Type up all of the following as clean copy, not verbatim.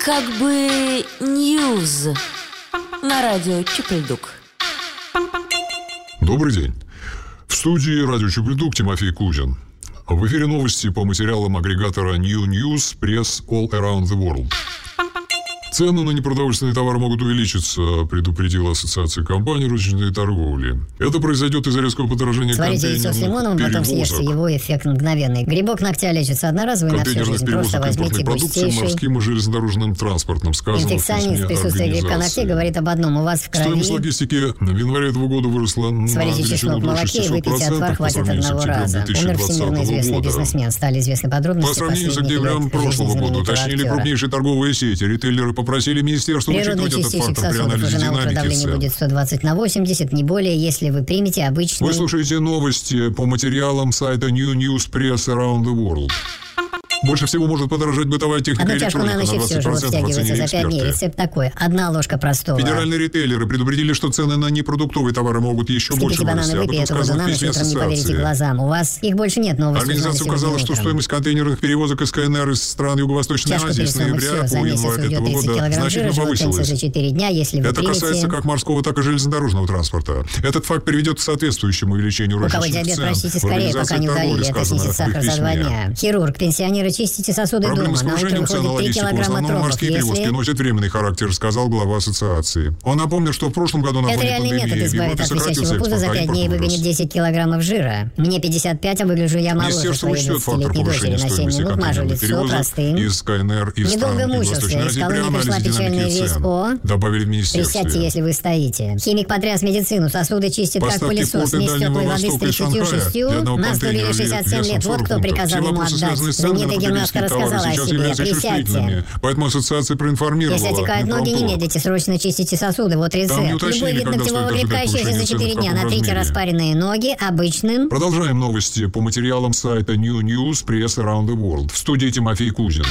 Как бы ньюз на радио Чупридук. Добрый день. В студии радио Чупридук Тимофей Кузин. В эфире новости по материалам агрегатора New News Press All Around the World. Цены на непродовольственные товары могут увеличиться, предупредила Ассоциация компаний розничной торговли. Это произойдет из-за резкого подорожания контейнерных перевозок. Сварите яйцо с лимоном, потом съешьте его, эффект мгновенный. Грибок ногтя лечится одноразовый на всю жизнь. Просто возьмите густейший. Морским и железнодорожным транспортом, сказано в инфекционист присутствие грибка ногтей говорит об одном: у вас в крови. Стоимость логистики в январе этого года выросла на сварите чеснок в молоке и выпейте отвар, хватит одного раза. Умер всемирно известный бизнесмен. Стали известны подробности. По сравнению с октябрем прошлого года уточнили крупнейшие торговые сети. Ритейлеры попросили министерство природный частичек сосудов уже на утро давление будет 120/80, не более, если вы примете обычный... Вы слушаете новости по материалам сайта New News Press Around the World. Больше всего может подорожать бытовая техника и электроника на 20%, все живот втягивается за 5 дней. Рецепт такой: 1 ложка простого. Федеральные ритейлеры предупредили, что цены на непродуктовые товары могут еще больше вырасти. Об этом сказано в письме ассоциации. Не поверите глазам. У вас их больше нет, но организация указала, что стоимость контейнерных перевозок из КНР из стран Юго-Восточной Азии с ноября по январь этого года значительно повысилась. За 4 дня, если это касается как морского, так и железнодорожного транспорта. Этот факт приведет к соответствующему увеличению розничных цен. У кого диабет, просите скорее, пока не удалили. Это снизит сахар за 2 дня. Хирург, пенсионеры, чистите сосуды. Проблемы с повышением цен на логистику в основном морские перевозки носят временный характер, сказал глава ассоциации. Он напомнил, что в прошлом году на фоне пандемии в Европе сократился экспорт, за 5 дней выгонит 10 килограммов жира. Мне 55, а выгляжу я моложе своей 20-летней дочери. На 7 минут мажу лицо простым. Из КНР и стран Юго-Восточной Азии при анализе динамики цен. Добавили в министерстве. Присядьте, если вы стоите. Химик потряс медицину, сосуды чистит как пылесос. Смесь теплой воды с 36 нас добили 67 лет. Вот кто приказал ему отдать. Знаменитая гимнастка рассказала о себе. Присядьте. Поэтому ассоциация проинформировала. Если отекают ноги, не медлите, срочно чистите сосуды. Вот рецепт. Любой вид ногтевого грибка исчезнет за 4 дня. Натрите распаренные ноги обычным. Продолжаем новости по материалам сайта New News Press Around the World. В студии Тимофей Кузин.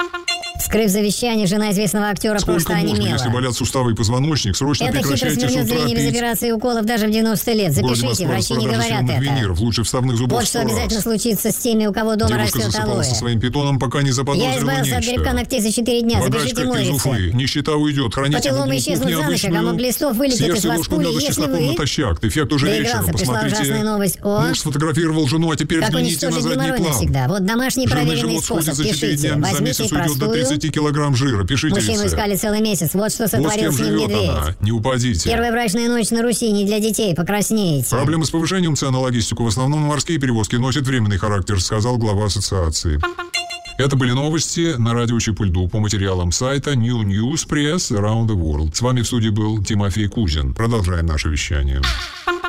Вскрыв завещание, жена известного актера просто онемела. Если болят суставы и позвоночник, срочно прекращайте с утра зрение без операции и уколов даже в 90 лет. Запишите, врачи не говорят это. Лучше вставных зубов. Вот что обязательно случится с теми, у кого дома растет алоэ. Со своим питоном, пока не заподозрила нечто. Я избавился от грибка ногтей за 4 дня. Запишите мой рецепт. Нищета уйдет. Храните потеломы исчезнут за ночь, а комок листов вылетит из вас пули, если вы... Эффект уже вечером. Пришла ужасная новость. Муж сфотографировал жену, а теперь взгляните на задний план. Навсегда. Вот домашний проверенный способ. Пишите. Возьмите простую. 30 килограмм жира. Пишите. Мужчину искали целый месяц. Вот что сотворил с ним медведь. Не упадите. Первая брачная ночь на Руси не для детей. Покраснеете. Проблемы с повышением цен на логистику в основном морские перевозки носят временный характер, сказал глава ассоциации. Это были новости на радио Чупридук по материалам сайта New News Press Around the World. С вами в студии был Тимофей Кузин. Продолжаем наше вещание.